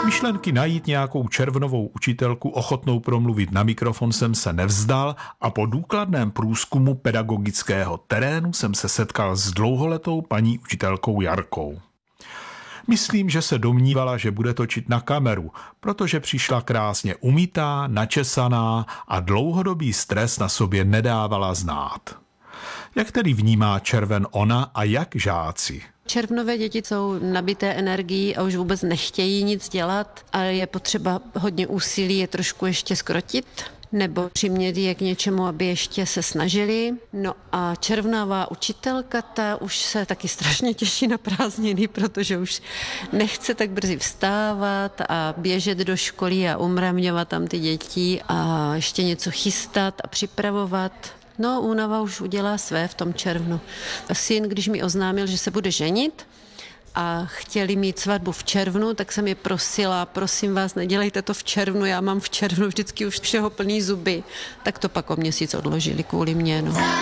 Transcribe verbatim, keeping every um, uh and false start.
Myšlenky najít nějakou červnovou učitelku ochotnou promluvit na mikrofon jsem se nevzdal a po důkladném průzkumu pedagogického terénu jsem se setkal s dlouholetou paní učitelkou Jarkou. Myslím, že se domnívala, že bude točit na kameru, protože přišla krásně umytá, načesaná a dlouhodobý stres na sobě nedávala znát. Jak tedy vnímá červen ona a jak žáci? Červnové děti jsou nabité energií a už vůbec nechtějí nic dělat a je potřeba hodně úsilí je trošku ještě zkrotit nebo přimět je k něčemu, aby ještě se snažili. No a červnová učitelka, ta už se taky strašně těší na prázdniny, protože už nechce tak brzy vstávat a běžet do školy a umravňovat tam ty děti a ještě něco chystat a připravovat. No, únava už udělá své v tom červnu. Syn, když mi oznámil, že se bude ženit a chtěli mít svatbu v červnu, tak jsem je prosila, prosím vás, nedělejte to v červnu, já mám v červnu vždycky už všeho plný zuby. Tak to pak o měsíc odložili kvůli mě. No.